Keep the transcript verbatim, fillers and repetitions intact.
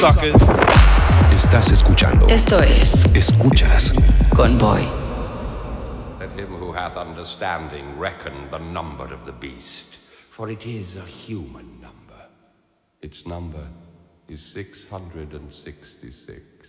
Suckers. Estás escuchando. Esto es Escuchas. Convoy. Let him who hath understanding reckon the number of the beast, for it is a human number. Its number is six hundred sixty-six.